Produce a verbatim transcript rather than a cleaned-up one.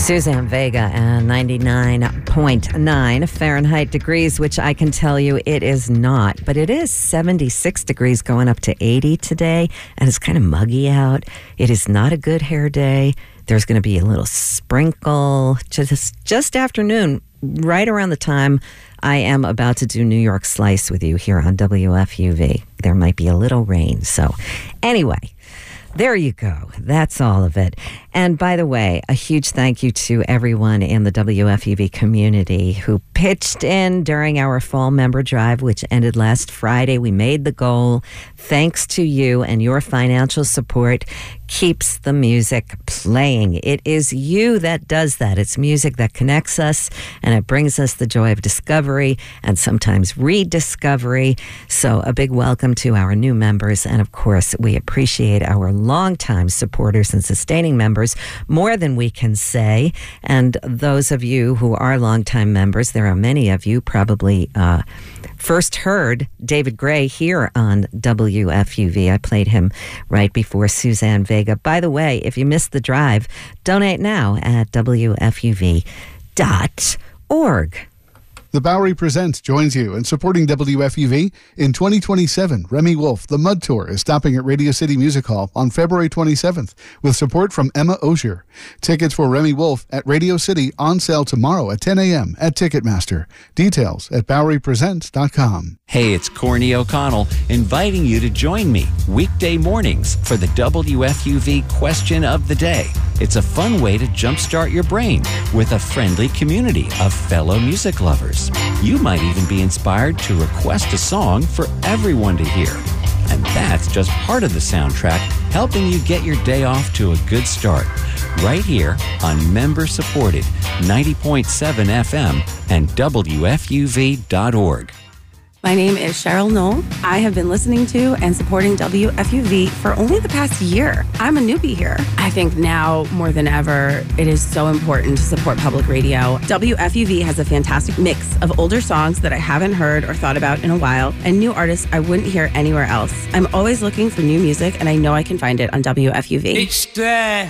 Suzanne Vega and ninety-nine point nine Fahrenheit degrees, which I can tell you it is not, but it is seventy-six degrees going up to eighty today, and it's kind of muggy out. It is not a good hair day. There's going to be a little sprinkle just, just afternoon, right around the time I am about to do New York Slice with you here on W F U V. There might be a little rain. So anyway, there you go. That's all of it. And by the way, a huge thank you to everyone in the W F U V community who pitched in during our fall member drive, which ended last Friday. We made the goal. Thanks to you, and your financial support keeps the music playing. It is you that does that. It's music that connects us, and it brings us the joy of discovery and sometimes rediscovery. So a big welcome to our new members. And of course, we appreciate our longtime supporters and sustaining members more than we can say. And those of you who are longtime members, there are many of you probably uh, first heard David Gray here on W F U V. I played him right before Suzanne Vega. By the way, if you missed the drive, donate now at W F U V dot org. The Bowery Presents joins you in supporting W F U V. In twenty twenty-seven, Remy Wolf, The Mud Tour, is stopping at Radio City Music Hall on February twenty-seventh with support from Emma Osier. Tickets for Remy Wolf at Radio City on sale tomorrow at ten a.m. at Ticketmaster. Details at Bowery Presents dot com. Hey, it's Corny O'Connell inviting you to join me weekday mornings for the W F U V Question of the Day. It's a fun way to jumpstart your brain with a friendly community of fellow music lovers. You might even be inspired to request a song for everyone to hear. And that's just part of the soundtrack, helping you get your day off to a good start. Right here on member-supported ninety point seven F M and W F U V dot org. My name is Cheryl Knoll. I have been listening to and supporting W F U V for only the past year. I'm a newbie here. I think now more than ever, it is so important to support public radio. W F U V has a fantastic mix of older songs that I haven't heard or thought about in a while, and new artists I wouldn't hear anywhere else. I'm always looking for new music, and I know I can find it on W F U V. It's there.